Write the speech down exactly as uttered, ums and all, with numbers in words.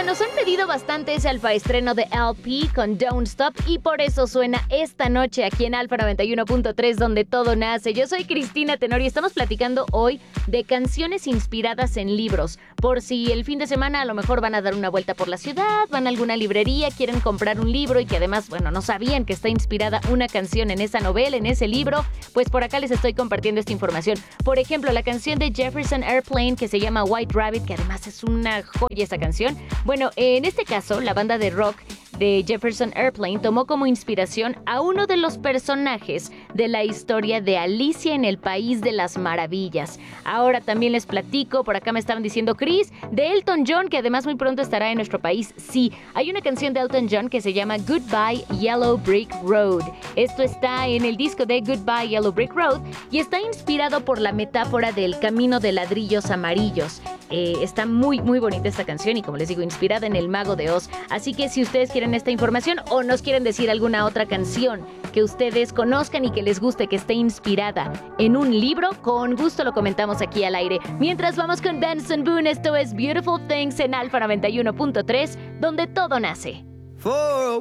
nos han pedido bastante ese alfa estreno de L P con Don't Stop y por eso suena esta noche aquí en Alfa noventa y uno punto tres donde todo nace. Yo soy Cristina Tenorio y estamos platicando hoy de canciones inspiradas en libros. Por si el fin de semana a lo mejor van a dar una vuelta por la ciudad, van a alguna librería, quieren comprar un libro y que además, bueno, no sabían que está inspirada una canción en esa novela, en ese libro, pues por acá les estoy compartiendo esta información. Por ejemplo, la canción de Jefferson Airplane que se llama White Rabbit, que además es una joya esa canción. Bueno, en este caso, la banda de rock de Jefferson Airplane tomó como inspiración a uno de los personajes de la historia de Alicia en el País de las Maravillas. Ahora también les platico, por acá me estaban diciendo Chris, de Elton John, que además muy pronto estará en nuestro país. Sí, hay una canción de Elton John que se llama Goodbye Yellow Brick Road. Esto está en el disco de Goodbye Yellow Brick Road y está inspirado por la metáfora del camino de ladrillos amarillos. Eh, está muy, muy bonita esta canción y como les digo, inspirada en El Mago de Oz. Así que si ustedes quieren esta información o nos quieren decir alguna otra canción que ustedes conozcan y que les guste que esté inspirada en un libro, con gusto lo comentamos aquí al aire. Mientras vamos con Benson Boone, esto es Beautiful Things en Alfa noventa y uno punto tres, donde todo nace. For